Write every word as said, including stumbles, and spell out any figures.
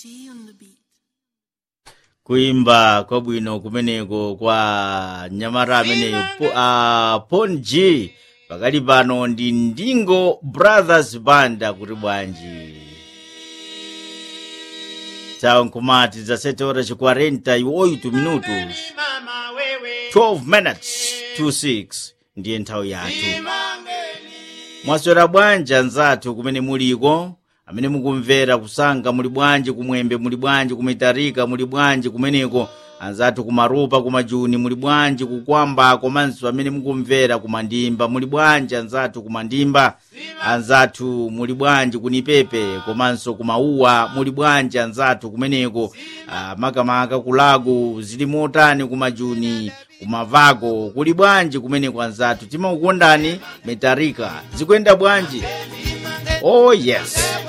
kuimba kwabwino kumeneko kwa nyamara ameneyo po, uh, Pon G pakali pano ndi Ndingo Brothers Band kuti bwanji sawa nkumati za sete horas quarenta e oito minutos twelve minutes to six ndiye nthawi yathu. Mwaswera bwanji anzathu kumene muliko amene mukumvera kusanga muli bwanji kumwembe muli bwanji kumitarika muli bwanji kumeneko anzathu kumaropa kumajuni muli bwanji kukwamba komanso amene mukumvera kumandimba muli bwanji anzathu kumandimba anzathu muli bwanji kunipepe komanso kumauwa muli bwanji anzathu kumeneko ah, makamaka kulago zili motani kumajuni kumavako kuli bwanji kumeneko anzathu timakukondani mitarika zikwenda bwanji. Oh yes.